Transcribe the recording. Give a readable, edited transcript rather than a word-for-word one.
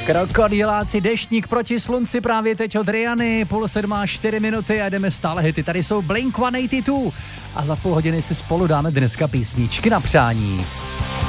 Krokodýláci, Deštník proti slunci právě teď od Riany, 6:30 a jdeme stále hity. Tady jsou Blink-182 a za půl hodiny si spolu dáme dneska písničky na přání.